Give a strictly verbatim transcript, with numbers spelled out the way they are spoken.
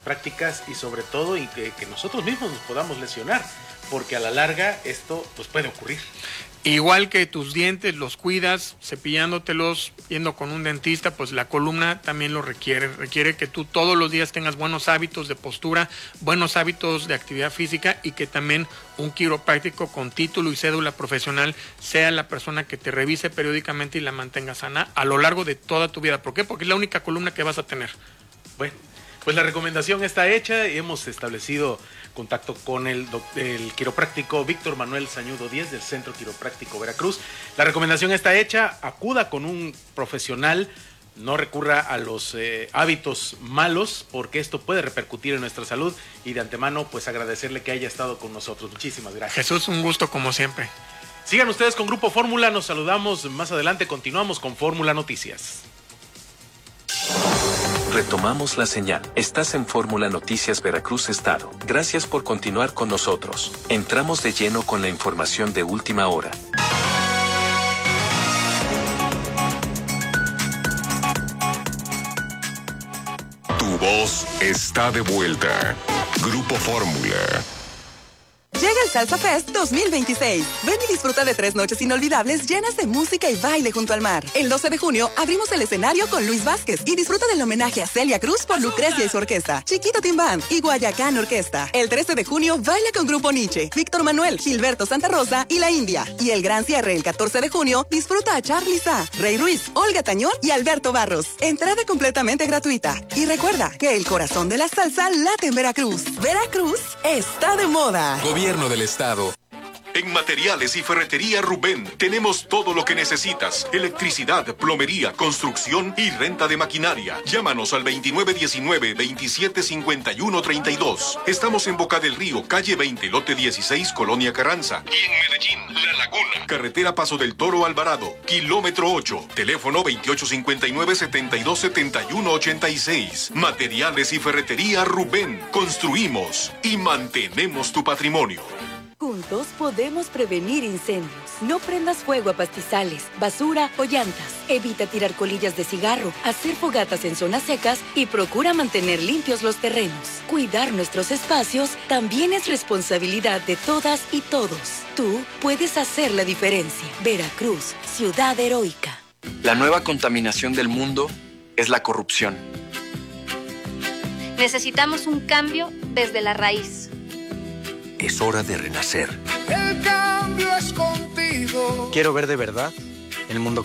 prácticas y sobre todo y que, que nosotros mismos nos podamos lesionar, porque a la larga esto pues puede ocurrir. Igual que tus dientes los cuidas, cepillándotelos, yendo con un dentista, pues la columna también lo requiere. Requiere que tú todos los días tengas buenos hábitos de postura, buenos hábitos de actividad física y que también un quiropráctico con título y cédula profesional sea la persona que te revise periódicamente y la mantenga sana a lo largo de toda tu vida. ¿Por qué? Porque es la única columna que vas a tener. Bueno, pues la recomendación está hecha y hemos establecido contacto con el, el quiropráctico Víctor Manuel Sañudo Díez del Centro Quiropráctico Veracruz. La recomendación está hecha, acuda con un profesional, no recurra a los eh, hábitos malos porque esto puede repercutir en nuestra salud y de antemano pues agradecerle que haya estado con nosotros. Muchísimas gracias. Jesús, un gusto como siempre. Sigan ustedes con Grupo Fórmula, nos saludamos más adelante, continuamos con Fórmula Noticias. Retomamos la señal. Estás en Fórmula Noticias Veracruz Estado. Gracias por continuar con nosotros. Entramos de lleno con la información de última hora. Tu voz está de vuelta. Grupo Fórmula. Llega el Salsa Fest dos mil veintiséis. Ven y disfruta de tres noches inolvidables llenas de música y baile junto al mar. El doce de junio abrimos el escenario con Luis Vázquez y disfruta del homenaje a Celia Cruz por Lucrecia y su orquesta, Chiquito Team Band y Guayacán Orquesta. El trece de junio baila con Grupo Nietzsche, Víctor Manuel, Gilberto Santa Rosa y La India. Y el gran cierre el catorce de junio disfruta a Charly Sá, Rey Ruiz, Olga Tañón y Alberto Barros. Entrada completamente gratuita. Y recuerda que el corazón de la salsa late en Veracruz. Veracruz está de moda. Gobierno del Estado. En Materiales y Ferretería Rubén tenemos todo lo que necesitas: electricidad, plomería, construcción y renta de maquinaria. Llámanos al veintinueve diecinueve, veintisiete cincuenta y uno treinta y dos. Estamos en Boca del Río, calle veinte, lote dieciséis, Colonia Carranza. Y en Medellín, La Laguna, carretera Paso del Toro Alvarado, kilómetro ocho. Teléfono veintiocho cincuenta y nueve, setenta y dos, setenta y uno ochenta y seis. Materiales y Ferretería Rubén. Construimos y mantenemos tu patrimonio. Juntos podemos prevenir incendios. No prendas fuego a pastizales, basura o llantas. Evita tirar colillas de cigarro, hacer fogatas en zonas secas y procura mantener limpios los terrenos. Cuidar nuestros espacios también es responsabilidad de todas y todos. Tú puedes hacer la diferencia. Veracruz, ciudad heroica. La nueva contaminación del mundo es la corrupción. Necesitamos un cambio desde la raíz. Es hora de renacer. El cambio es contigo. Quiero ver de verdad el mundo